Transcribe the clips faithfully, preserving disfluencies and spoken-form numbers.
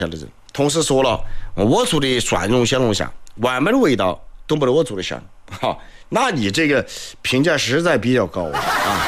的人，同时说了，我做的蒜蓉小龙虾，外面的味道都没得我做的香。哈，那你这个评价实在比较高啊！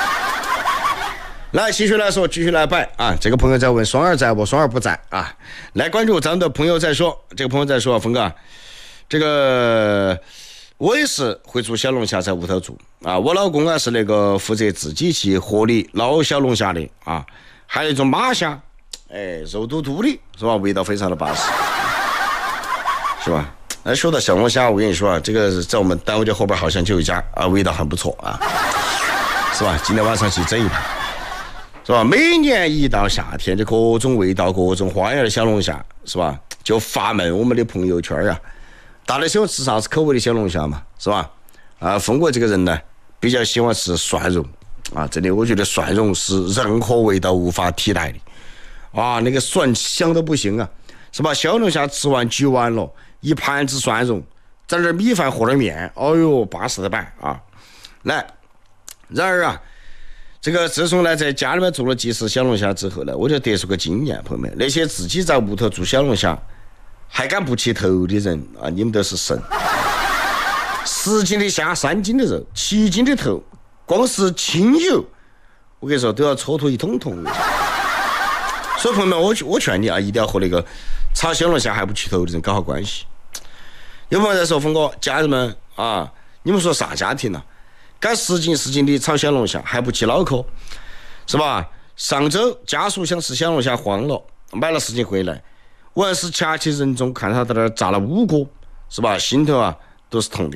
来，继续来说，继续来拜啊！这个朋友在问双儿在不？双儿不在啊！来关注咱们的朋友在说，这个朋友在说，峰哥，这个我也是会做小龙虾，在屋头做啊。我老公啊是那个负责自己去河里捞小龙虾的啊，还有一种马虾，哎，肉嘟嘟的，是吧？味道非常的巴适，是吧？哎，说到小龙虾，我跟你说啊，这个在我们单位的后边好像就有一家啊，味道很不错啊，是吧？今天晚上去整一盘，是吧？每年一到夏天，这各种味道、各种花样的小龙虾，是吧？就发满我们的朋友圈啊。大家喜欢吃啥子口味的小龙虾嘛，是吧？啊，峰哥这个人呢，比较喜欢吃蒜蓉啊，真的，我觉得蒜蓉是任何味道无法替代的啊，那个蒜香的不行啊，是吧？小龙虾吃完举完了。一盘子蒜蓉，在这米饭和点面，哦哟，巴适的板啊！来，然而啊，这个自从呢在家里面做了几次小龙虾之后呢，我就得出个经验，朋友们，那些自己在屋头做小龙虾还敢不起头的人啊，你们都是神！十斤的虾，三斤的肉，七斤的头，光是清油，我跟你说都要蹉跎一桶桶。所以朋友们，我我劝你啊，一定要和那个炒小龙虾还不起头的人搞好关系。有朋友在说，峰哥，家人们啊，你们说啥家庭呢、啊？干十斤十斤的炒小龙虾还不起脑壳，是吧？上周家属想吃小龙虾慌了，买了十斤回来，我要是掐起人中看他在那儿炸了五个，是吧？心头啊都是痛的，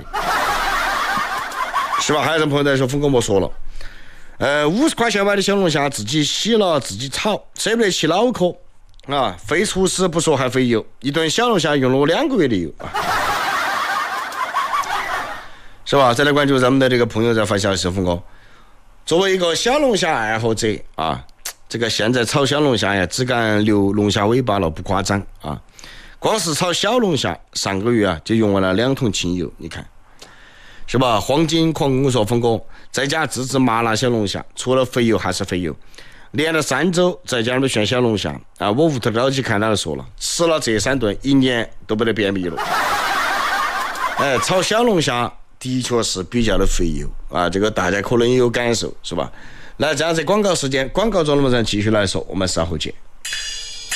是吧？还有人朋友在说，峰哥莫说了，呃，五十块钱买的小龙虾自己洗了自己炒，舍不得起脑壳啊！费厨师不说还费油，一顿小龙虾用了我两个月的油啊！是吧？再来关注咱们的这个朋友在发消息，峰哥，作为一个小龙虾爱好者啊，这个现在炒小龙虾呀，只敢留龙虾尾巴了，不夸张啊！光是炒小龙虾，上个月啊就用完了两桶清油，你看，是吧？黄金狂跟我说，峰哥在家自制麻辣小龙虾，除了肥油还是肥油，连了三周在家里面选小龙虾啊！我屋头老几看他就说了，吃了这三顿，一年都不得便秘了。哎，炒小龙虾的确是比较的肥油啊，这个大家可能也有感受，是吧？来，这样子广告时间，广告中了马上继续来说，我们稍后见。